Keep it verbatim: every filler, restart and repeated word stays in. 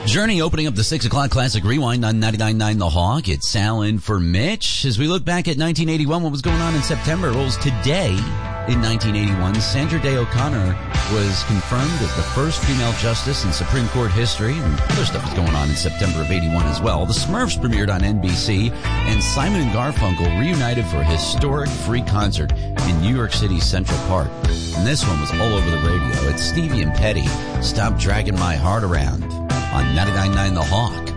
Journey opening up the six o'clock Classic Rewind on ninety-nine point nine The Hawk. It's Sal in for Mitch. As we look back at nineteen eighty-one, what was going on in September? Well, it was today in nineteen eighty-one. Sandra Day O'Connor was confirmed as the first female justice in Supreme Court history. And other stuff was going on in September of eighty-one as well. The Smurfs premiered on N B C, and Simon and Garfunkel reunited for a historic free concert in New York City's Central Park. And this one was all over the radio. It's Stevie and Petty, Stop Dragging My Heart Around on ninety-nine point nine The Hawk.